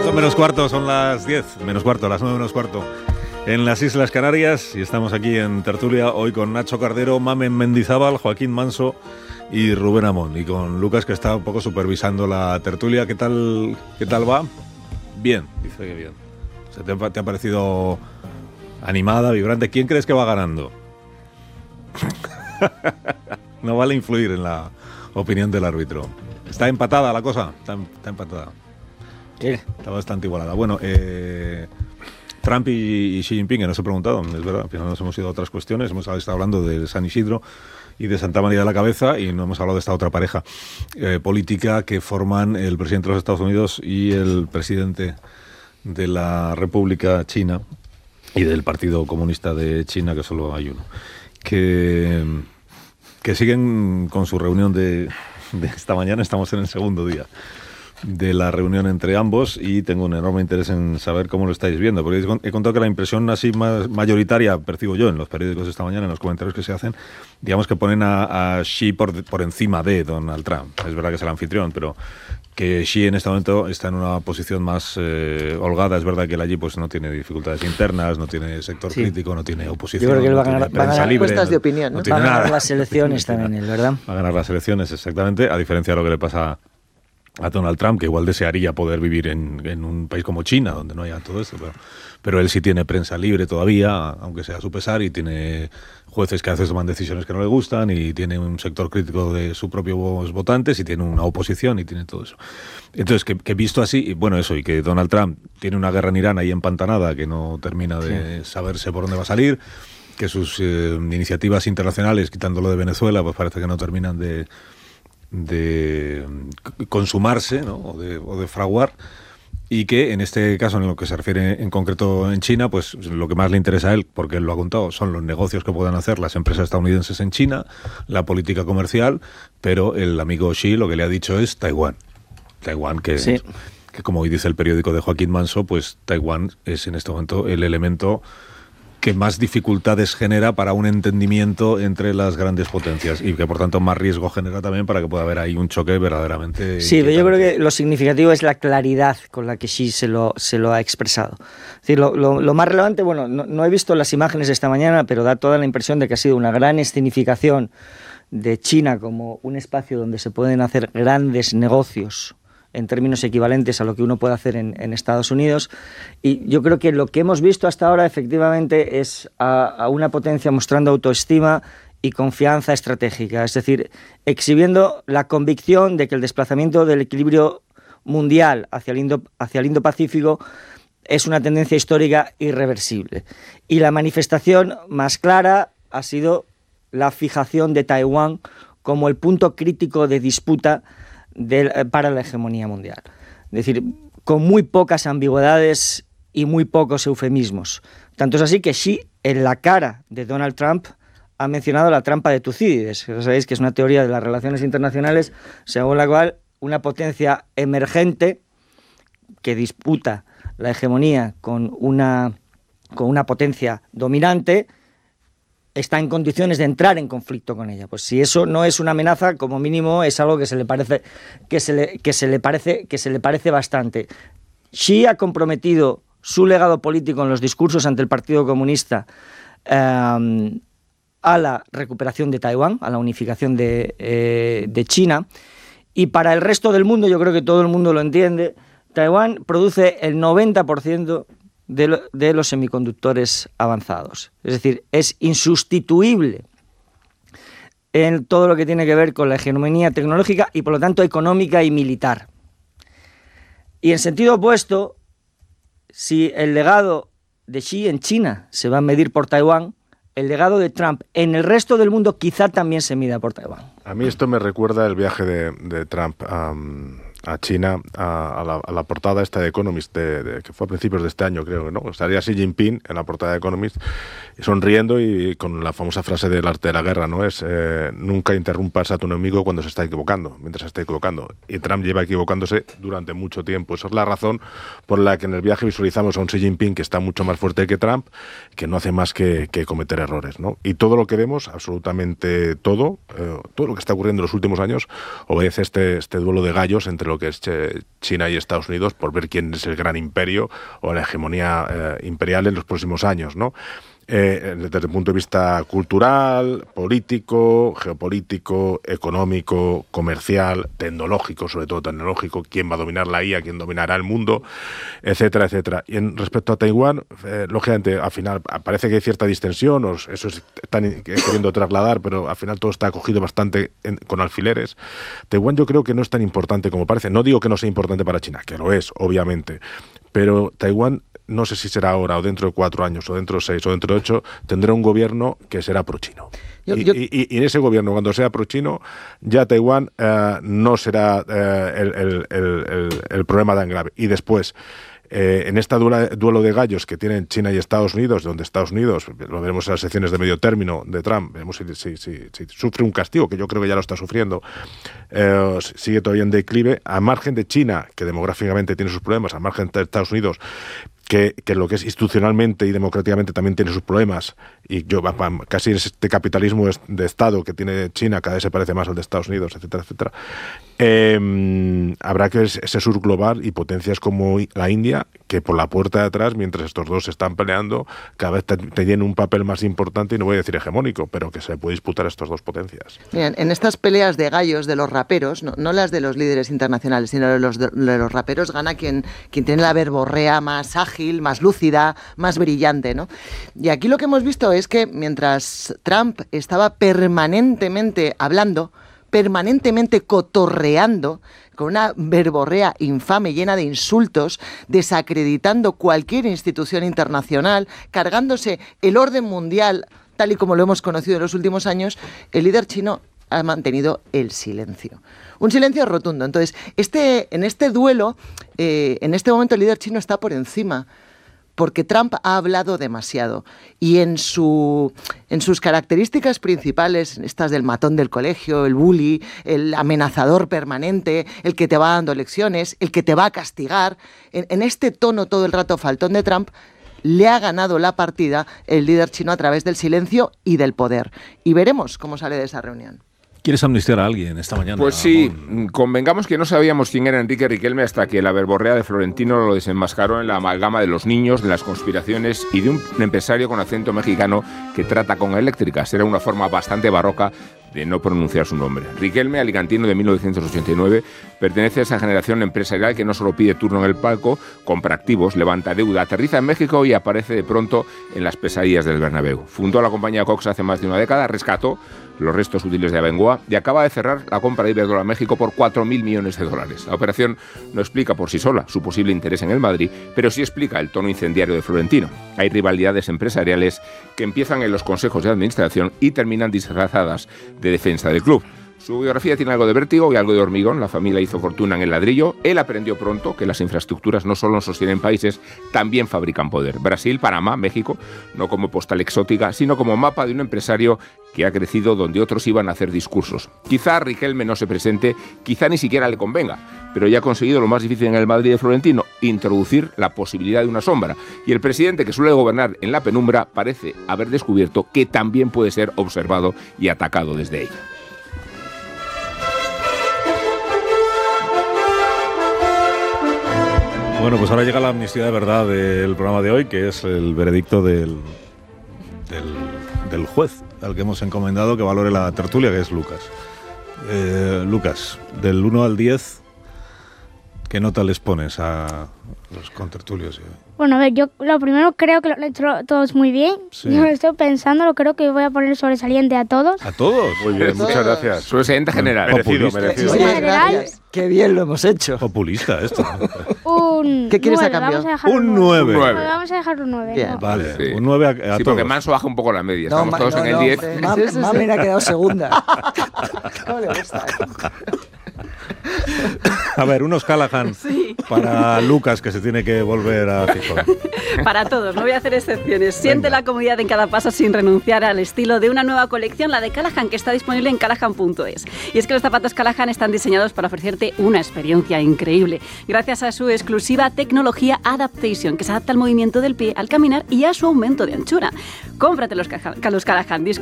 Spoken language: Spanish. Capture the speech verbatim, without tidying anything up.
Son menos cuarto, son las diez, menos cuarto, las nueve menos cuarto. En las Islas Canarias, y estamos aquí en tertulia hoy con Nacho Cardero, Mamen Mendizábal, Joaquín Manso y Rubén Amón, y con Lucas, que está un poco supervisando la tertulia. ¿Qué tal, qué tal va? Bien, dice que bien. ¿Se te, te ha parecido animada, vibrante? ¿Quién crees que va ganando? No vale influir en la opinión del árbitro. ¿Está empatada la cosa? Está, está empatada. ¿Qué? Está bastante igualada. Bueno, eh, Trump y, y Xi Jinping, que nos he preguntado, es verdad, al final nos hemos ido a otras cuestiones. Hemos estado hablando de San Isidro y de Santa María de la Cabeza y no hemos hablado de esta otra pareja eh, política que forman el presidente de los Estados Unidos y el presidente de la República China y del Partido Comunista de China, que solo hay uno, que, que siguen con su reunión de, de esta mañana. Estamos en el segundo día de la reunión entre ambos y tengo un enorme interés en saber cómo lo estáis viendo, porque he contado que la impresión así más mayoritaria, percibo yo en los periódicos esta mañana, en los comentarios que se hacen, digamos que ponen a, a Xi por, por encima de Donald Trump. Es verdad que es el anfitrión, pero que Xi en este momento está en una posición más eh, holgada. Es verdad que él allí pues no tiene dificultades internas, no tiene sector sí. crítico, no tiene oposición. Yo creo que él no va a ganar, va a ganar libre, encuestas de opinión, ¿no? no tiene va a ganar nada. las elecciones también él, ¿verdad? Va a ganar las elecciones, exactamente, a diferencia de lo que le pasa a Donald Trump, que igual desearía poder vivir en, en un país como China, donde no haya todo esto, pero, pero él sí tiene prensa libre todavía, aunque sea a su pesar, y tiene jueces que a veces toman decisiones que no le gustan, y tiene un sector crítico de sus propios votantes, y tiene una oposición, y tiene todo eso. Entonces, que, que visto así, y bueno, eso, y que Donald Trump tiene una guerra en Irán ahí empantanada, que no termina de sí. saberse por dónde va a salir, que sus eh, iniciativas internacionales, quitándolo de Venezuela, pues parece que no terminan de... de consumarse, ¿no? o, de, o de fraguar, y que en este caso, en lo que se refiere en concreto en China, pues lo que más le interesa a él, porque él lo ha contado, son los negocios que puedan hacer las empresas estadounidenses en China, la política comercial, pero el amigo Xi lo que le ha dicho es Taiwán. Taiwán, que, sí. que como hoy dice el periódico de Joaquín Manso, pues Taiwán es en este momento el elemento que más dificultades genera para un entendimiento entre las grandes potencias y que por tanto más riesgo genera también para que pueda haber ahí un choque verdaderamente Sí, inquietante. Pero yo creo que lo significativo es la claridad con la que Xi se lo, se lo ha expresado. Es decir, lo, lo, lo más relevante, bueno, no, no he visto las imágenes de esta mañana, pero da toda la impresión de que ha sido una gran escenificación de China como un espacio donde se pueden hacer grandes negocios en términos equivalentes a lo que uno puede hacer en, en Estados Unidos. Y yo creo que lo que hemos visto hasta ahora efectivamente es a, a una potencia mostrando autoestima y confianza estratégica, es decir, exhibiendo la convicción de que el desplazamiento del equilibrio mundial hacia el, Indo, hacia el Indo-Pacífico es una tendencia histórica irreversible. Y la manifestación más clara ha sido la fijación de Taiwán como el punto crítico de disputa De, para la hegemonía mundial. Es decir, con muy pocas ambigüedades y muy pocos eufemismos. Tanto es así que Xi, en la cara de Donald Trump, ha mencionado la trampa de Tucídides. Sabéis que es una teoría de las relaciones internacionales según la cual una potencia emergente que disputa la hegemonía con una, con una potencia dominante está en condiciones de entrar en conflicto con ella. Pues si eso no es una amenaza, como mínimo es algo que se le parece que se le, que se le parece que se le parece bastante. Xi ha comprometido su legado político en los discursos ante el Partido Comunista eh, a la recuperación de Taiwán, a la unificación de, eh, de China, y para el resto del mundo, yo creo que todo el mundo lo entiende, Taiwán produce el noventa por ciento De, lo, de los semiconductores avanzados. Es decir, es insustituible en todo lo que tiene que ver con la hegemonía tecnológica y, por lo tanto, económica y militar. Y en sentido opuesto, si el legado de Xi en China se va a medir por Taiwán, el legado de Trump en el resto del mundo quizá también se mida por Taiwán. A mí esto me recuerda el viaje de, de Trump um, a China, a, a, la, a la portada esta de Economist, de, de, que fue a principios de este año, creo, ¿no? Estaría Xi Jinping en la portada de Economist, sonriendo y con la famosa frase del arte de la guerra, ¿no? Es, eh, nunca interrumpas a tu enemigo cuando se está equivocando, mientras se está equivocando. Y Trump lleva equivocándose durante mucho tiempo. Esa es la razón por la que en el viaje visualizamos a un Xi Jinping que está mucho más fuerte que Trump, que no hace más que, que cometer errores, ¿no? Y todo lo que vemos, absolutamente todo, eh, todo lo que está ocurriendo en los últimos años, obedece este, este duelo de gallos entre lo que es eh, China y Estados Unidos por ver quién es el gran imperio o la hegemonía eh, imperial en los próximos años, ¿no? Eh, desde el punto de vista cultural, político, geopolítico, económico, comercial, tecnológico, sobre todo tecnológico, quién va a dominar la I A, quién dominará el mundo, etcétera, etcétera. Y en respecto a Taiwán, eh, lógicamente, al final parece que hay cierta distensión, o eso es, están queriendo trasladar, pero al final todo está acogido bastante en, con alfileres. Taiwán yo creo que no es tan importante como parece. No digo que no sea importante para China, que lo es, obviamente, pero Taiwán, no sé si será ahora o dentro de cuatro años o dentro de seis o dentro de ocho, tendrá un gobierno que será pro-chino. Yo, y, yo... y, y, y en ese gobierno, cuando sea pro-chino, ya Taiwán eh, no será eh, el, el, el, el, el problema tan grave. Y después, eh, en este duelo de gallos que tienen China y Estados Unidos, donde Estados Unidos, lo veremos en las elecciones de medio término de Trump, veremos si, si, si, si sufre un castigo, que yo creo que ya lo está sufriendo, eh, sigue todavía en declive, a margen de China, que demográficamente tiene sus problemas, a margen de Estados Unidos, Que, que lo que es institucionalmente y democráticamente también tiene sus problemas, y yo casi este capitalismo de Estado que tiene China cada vez se parece más al de Estados Unidos, etcétera, etcétera. Eh, habrá que ver ese sur global y potencias como la India, que por la puerta de atrás, mientras estos dos se están peleando, cada vez te, te tienen un papel más importante, y no voy a decir hegemónico, pero que se puede disputar a estas dos potencias. Bien, en estas peleas de gallos de los raperos, no, no las de los líderes internacionales, sino de los, de, de los raperos, gana quien, quien tiene la verborrea más ágil, más lúcida, más brillante, ¿no? Y aquí lo que hemos visto es que mientras Trump estaba permanentemente hablando, permanentemente cotorreando, con una verborrea infame llena de insultos, desacreditando cualquier institución internacional, cargándose el orden mundial tal y como lo hemos conocido en los últimos años, el líder chino ha mantenido el silencio. Un silencio rotundo. Entonces, este, en este duelo, eh, en este momento el líder chino está por encima, porque Trump ha hablado demasiado, y en, su, en sus características principales, estas del matón del colegio, el bully, el amenazador permanente, el que te va dando lecciones, el que te va a castigar, en, en este tono todo el rato faltón de Trump, le ha ganado la partida el líder chino a través del silencio y del poder. Y veremos cómo sale de esa reunión. ¿Quieres amnistiar a alguien esta mañana? Pues sí, Ramón. Convengamos que no sabíamos quién era Enrique Riquelme hasta que la verborrea de Florentino lo desenmascaró en la amalgama de los niños, de las conspiraciones y de un empresario con acento mexicano que trata con eléctricas. Era una forma bastante barroca de no pronunciar su nombre. Riquelme, alicantino de mil novecientos ochenta y nueve, pertenece a esa generación empresarial que no solo pide turno en el palco, compra activos, levanta deuda, aterriza en México y aparece de pronto en las pesadillas del Bernabéu. Fundó la compañía Cox hace más de una década, rescató los restos útiles de Abengoa y acaba de cerrar la compra de Iberdrola a México por cuatro mil millones de dólares. La operación no explica por sí sola su posible interés en el Madrid, pero sí explica el tono incendiario de Florentino. Hay rivalidades empresariales que empiezan en los consejos de administración y terminan disfrazadas de defensa del club. Su biografía tiene algo de Vértigo y algo de Hormigón. La familia hizo fortuna en el ladrillo. Él aprendió pronto que las infraestructuras no solo sostienen países, también fabrican poder. Brasil, Panamá, México, no como postal exótica, sino como mapa de un empresario que ha crecido donde otros iban a hacer discursos. Quizá Riquelme no se presente, quizá ni siquiera le convenga, pero ya ha conseguido lo más difícil en el Madrid de Florentino, introducir la posibilidad de una sombra. Y el presidente, que suele gobernar en la penumbra, parece haber descubierto que también puede ser observado y atacado desde ella. Bueno, pues ahora llega la amnistía de verdad del programa de hoy, que es el veredicto del, del, del juez al que hemos encomendado que valore la tertulia, que es Lucas. Eh, Lucas, del uno al diez, ¿qué nota les pones a los contertulios? Bueno, a ver, yo lo primero creo que lo han hecho todos muy bien. Sí. Yo lo estoy pensando, lo creo que voy a poner sobresaliente a todos. ¿A todos? Muy bien, muchas gracias. Sobresaliente general. Merecido, merecido. Muchas gracias. Qué bien lo hemos hecho. Populista esto. Un ¿Qué quieres nueve, a cambio? Vamos a dejar un nueve. nueve. Vamos a dejar un nueve. Bien. ¿no? Vale, Sí. un nueve a, a sí, todos. porque Manso baja un poco la media. Estamos no, todos no, en el no, diez. Ma, Sí, sí, sí. Mami ha quedado segunda. ¿Cómo le gusta? A ver, unos Callahan Sí. para Lucas, que se tiene que volver a Gijón. Para todos, no voy a hacer excepciones. Siente Venga. la comodidad en cada paso sin renunciar al estilo de una nueva colección, la de Callahan, que está disponible en callahan punto es. Y es que los zapatos Callahan están diseñados para ofrecerte una experiencia increíble, gracias a su exclusiva tecnología Adaptation, que se adapta al movimiento del pie al caminar y a su aumento de anchura. Cómprate los, los Callahan.